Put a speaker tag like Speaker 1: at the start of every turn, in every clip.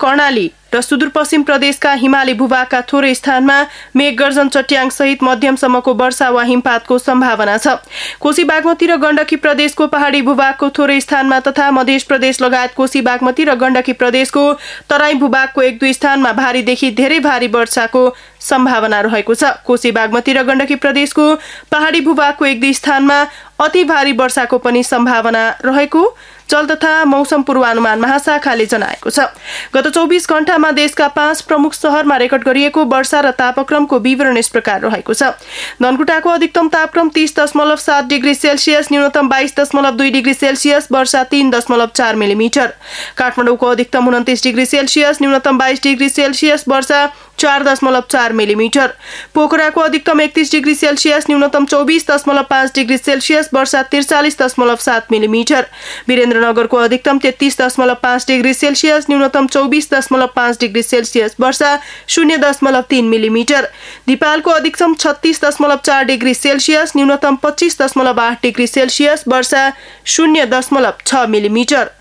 Speaker 1: कर्णाली र सुदूरपश्चिम प्रदेशका हिमाली भूभागका थोरै स्थानमा मेघगर्जन चट्याङ सहित मध्यमसम्मको वर्षा वा हिमपातको सम्भावना छ। कोशी बागमती र गण्डकी प्रदेशको पहाडी भूभागको थोरै स्थानमा तथा मध्य प्रदेश लगायत कोशी बागमती र गण्डकी प्रदेशको तराई भूभागको 1-2 स्थानमा भारीदेखि धेरै भारी वर्षाको सम्भावना रहेको छ। कोशी बागमती र गण्डकी प्रदेशको पहाडी भूभागको 1-2 स्थानमा अति भारी वर्षाको पनि सम्भावना रहेको जल तथा मौसम पूर्वानुमान महाशाखाले जनाएको छ। गत 24 घण्टामा देशका 5 प्रमुख शहरमा रेकर्ड गरिएको वर्षा र तापक्रमको विवरण यस प्रकार रहेको छ। धनकुटाको अधिकतम तापक्रम 30.7 डिग्री सेल्सियस, न्यूनतम 22.2 डिग्री सेल्सियस, वर्षा 3.4 मिलिमिटर। काठमाडौँको अधिकतम 29 डिग्री सेल्सियस, न्यूनतम 22 डिग्री सेल्सियस, वर्षा 4.4 मिलिमिटर। पोखराको अधिकतम 31 डिग्री सेल्सियस, न्यूनतम 24.5 डिग्री सेल्सियस, वर्षा 43.7 मिलिमिटर। वीरेन्द्रनगरको अधिकतम 33.5 डिग्री सेल्सियस, न्यूनतम 24.5 डिग्री सेल्सियस, वर्षा 0.3 मिलिमिटर। दिपालको अधिकतम 36.4 डिग्री सेल्सियस, न्यूनतम 25.8 डिग्री सेल्सियस, वर्षा 0.6 मिलिमिटर।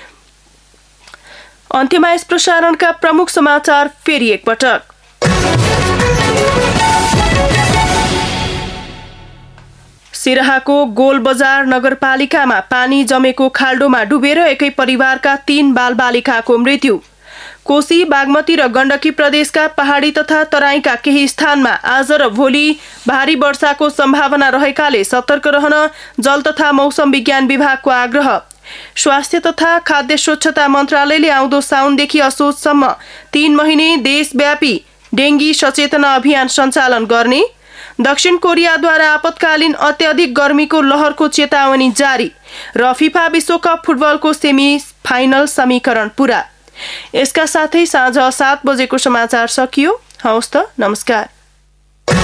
Speaker 1: अन्त्यमा यस प्रसारणका प्रमुख समाचार फेरि एकपटक। सिराहाको गोलबजार नगरपालिकामा पानी जमेको खाल्डोमा डुबेर एकै परिवारका 3 बालबालिकाको मृत्यु। कोशी बागमती र गण्डकी प्रदेशका पहाडी तथा तराईका केही स्थानमा आज र भोलि भारी वर्षाको सम्भावना रहेकाले सतर्क रहन जल तथा मौसम विज्ञान विभागको आग्रह। स्वास्थ्य तथा खाद्य स्वच्छता मन्त्रालयले आउँदो साउनदेखि असोजसम्म 3 महिने देशव्यापी डेंगी सचेतना अभियान सञ्चालन गर्ने। दक्षिण कोरियाद्वारा आपतकालीन अत्याधिक गर्मीको लहरको चेतावनी जारी र फिफा विश्वकप फुटबलको सेमी फाइनल समीकरण पूरा। यसका साथै साँझ 7 बजेको समाचार सकियो। हवस् त, नमस्कार।